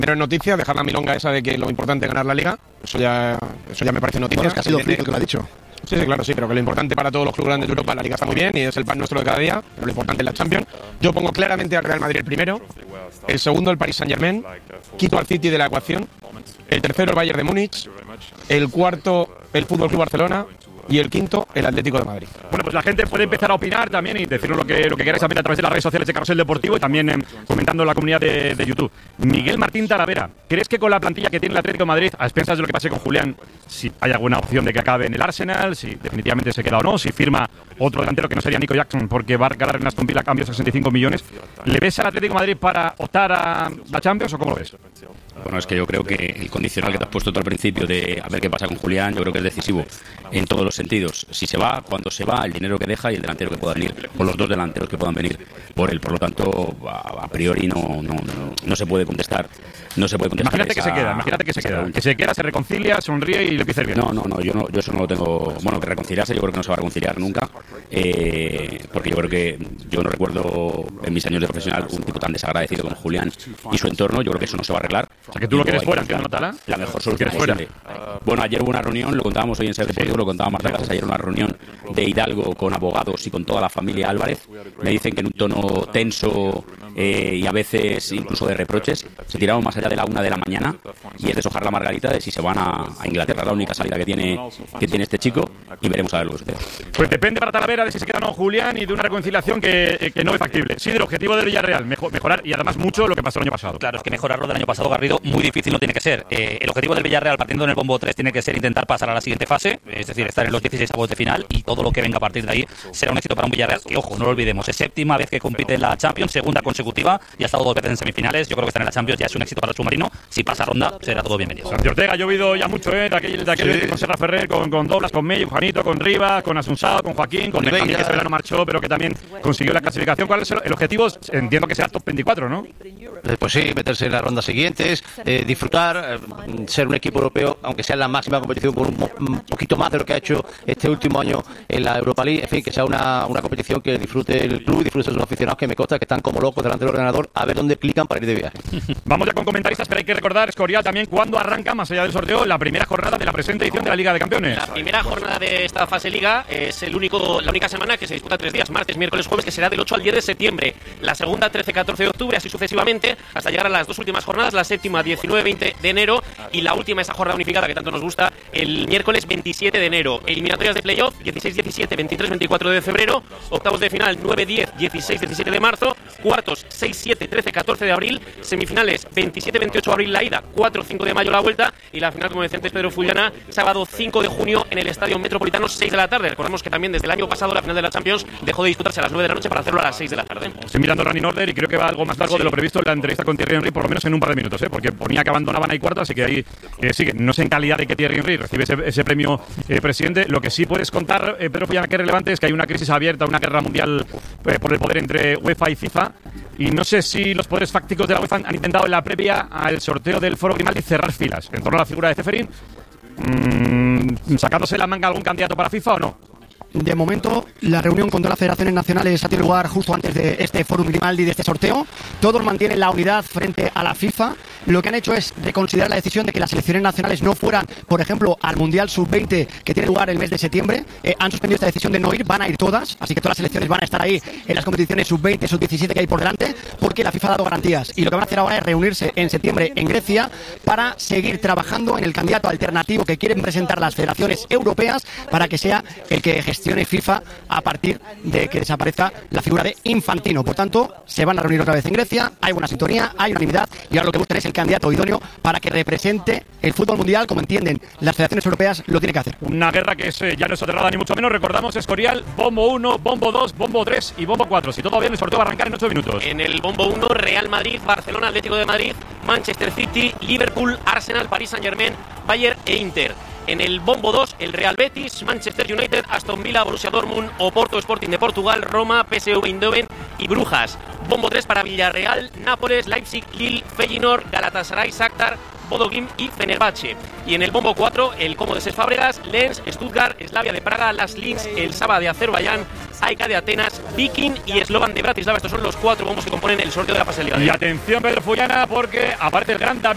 Primero en noticias, dejar la milonga esa de que lo importante es ganar la Liga. Eso ya me parece noticia. Bueno, es que ha sido Flick el que lo ha dicho. Sí, claro, sí, pero que lo importante para todos los clubes grandes de Europa, la Liga está muy bien y es el pan nuestro de cada día, pero lo importante es la Champions. Yo pongo claramente al Real Madrid el primero, el segundo el Paris Saint-Germain, quito al City de la ecuación, el tercero el Bayern de Múnich, el cuarto el Fútbol Club Barcelona y el quinto el Atlético de Madrid. Bueno, pues la gente puede empezar a opinar también y decirnos lo que queráis también a través de las redes sociales de Carrusel Deportivo y también comentando en la comunidad de YouTube. Miguel Martín Talavera, ¿crees que con la plantilla que tiene el Atlético de Madrid, a expensas de lo que pase con Julián, si hay alguna opción de que acabe en el Arsenal, si definitivamente se queda o no, si firma otro delantero que no sería Nico Jackson porque va a ganar en Aston Villa a cambio de 65 millones, ¿le ves al Atlético de Madrid para optar a la Champions o cómo lo ves? Bueno, es que yo creo que el condicional que te has puesto tú al principio de a ver qué pasa con Julián, yo creo que es decisivo en todos los sentidos. Si se va, cuando se va, el dinero que deja y el delantero que pueda venir, o los dos delanteros que puedan venir por él. Por lo tanto, a priori no se puede contestar. No se puede contestar. Imagínate que se queda. Que se queda, se reconcilia, sonríe y le empieza bien. Yo eso no lo tengo. Bueno, que reconciliarse, yo creo que no se va a reconciliar nunca. Porque yo creo que yo no recuerdo en mis años de profesional un tipo tan desagradecido como Julián y su entorno. Yo creo que eso no se va a arreglar. O sea, que tú lo quieres fuera, ¿entiendes, Matala? La mejor solución posible. Bueno, ayer hubo una reunión, lo contábamos hoy en Ser Deportivo, lo contaba Marta Casas, ayer una reunión de Hidalgo con abogados y con toda la familia Álvarez. Me dicen que en un tono tenso y a veces incluso de reproches, se tiraron más allá de la 1 de la mañana y es deshojar la margarita de si se van a Inglaterra, la única salida que tiene este chico, y veremos a ver lo que sucede. Pues depende para Talavera de si se queda o no Julián y de una reconciliación que no es factible. Sí, del objetivo del Villarreal, mejorar y además mucho lo que pasó el año pasado. Claro, es que mejorarlo del año pasado, Garrido, muy difícil no tiene que ser. El objetivo del Villarreal, partiendo en el bombo 3, tiene que ser intentar pasar a la siguiente fase, es decir, estar en los 16avos de final, y todo lo que venga a partir de ahí será un éxito para un Villarreal que, ojo, no lo olvidemos, es séptima vez que compite en la Champions, segunda consecutiva, y ha estado 2 veces en semifinales. Yo creo que estar en la Champions ya es un éxito para el submarino. Si pasa ronda, será todo bienvenido. Santi Ortega ha llovido ya mucho, de aquel con Serra Ferrer, con Doblas, con Mello, con Juanito, con Rivas, con Asunsao, con Joaquín, con Rivera, que ese verano marchó, pero que también consiguió la clasificación. ¿Cuál es el objetivo? Entiendo que sea top 24, ¿no? Pues sí, meterse en las rondas siguientes, disfrutar, ser un equipo europeo, aunque sea en la máxima competición, por un poquito más de lo que ha hecho este último año en la Europa League. En fin, que sea una competición que disfrute el club y disfrute sus aficionados, que me consta que están como locos delante del ordenador a ver dónde clican para ir de viaje. Vamos ya con comentaristas, pero hay que recordar, Escorial, también cuándo arranca, más allá del sorteo, la primera jornada de la presente edición de la Liga de Campeones. La primera jornada de esta fase Liga es la única semana que se disputa 3 días, martes, miércoles, jueves, que será del 8 al 10 de septiembre. La segunda, 13-14 de octubre, así sucesivamente, hasta llegar a las 2 últimas jornadas, la séptima, 19-20 de enero, y la última, esa jornada unificada que tanto nos gusta, el miércoles 27 de enero. Eliminatorias de playoff, 16-17, 23-24 de febrero, octavos de final, 9-10, 16-17 de marzo, cuartos, 6-7, 13-14 de abril, semifinales, 27-28 de abril la ida, 4-5 de mayo la vuelta, y la final, como decía antes Pedro Fullana, sábado 5 de junio en el Estadio Metropolitano, 6 de la tarde. Recordemos que también desde el año pasado la final de la Champions dejó de disputarse a las 9 de la noche para hacerlo a las 6 de la tarde. Estoy mirando Running Order y creo que va algo más largo de lo previsto en la entrevista con Thierry Henry, por lo menos en un par de minutos, porque ponía que abandonaban ahí cuarto, así que ahí sigue. No sé en calidad de que Thierry Henry recibe ese premio presidente. Lo que sí puedes contar, Pedro Fullana, que es relevante, es que hay una crisis abierta, una guerra mundial por el poder entre UEFA y FIFA. Y no sé si los poderes fácticos de la UEFA han intentado en la previa al sorteo del Foro Grimaldi cerrar filas en torno a la figura de Ceferín, sacándose la manga algún candidato para FIFA o no. De momento, la reunión con todas las federaciones nacionales ha tenido lugar justo antes de este Fórum Grimaldi, de este sorteo. Todos mantienen la unidad frente a la FIFA. Lo que han hecho es reconsiderar la decisión de que las selecciones nacionales no fueran, por ejemplo, al Mundial Sub-20 que tiene lugar el mes de septiembre. Han suspendido esta decisión de no ir, van a ir todas. Así que todas las selecciones van a estar ahí en las competiciones Sub-20, Sub-17 que hay por delante, porque la FIFA ha dado garantías. Y lo que van a hacer ahora es reunirse en septiembre en Grecia para seguir trabajando en el candidato alternativo que quieren presentar las federaciones europeas para que sea el que gestione FIFA a partir de que desaparezca la figura de Infantino. Por tanto, se van a reunir otra vez en Grecia, hay buena sintonía, hay unanimidad, y ahora lo que buscan es el candidato idóneo para que represente el fútbol mundial como entienden las federaciones europeas lo tiene que hacer. Una guerra que ya no es soterrada ni mucho menos. Recordamos, Escorial, bombo 1, bombo 2, bombo 3 y bombo 4. Si todo va bien, el sorteo va a arrancar en 8 minutos. En el bombo 1, Real Madrid, Barcelona, Atlético de Madrid, Manchester City, Liverpool, Arsenal, Paris Saint-Germain, Bayern e Inter. En el bombo 2, el Real Betis, Manchester United, Aston Villa, Borussia Dortmund, Oporto Sporting de Portugal, Roma, PSV Eindhoven y Brujas. Bombo 3 para Villarreal, Nápoles, Leipzig, Lille, Feyenoord, Galatasaray, Shakhtar, Bodo Glimt y Fenerbahce. Y en el bombo 4, el Como de Ses Fábregas, Lens, Stuttgart, Slavia de Praga, Las Linz, el Saba de Azerbaiyán, AEK de Atenas, Viking y Slovan de Bratislava. Estos son los 4 bombos que componen el sorteo de la fase de Liga. Y atención, Pedro Fullana, porque aparece el gran David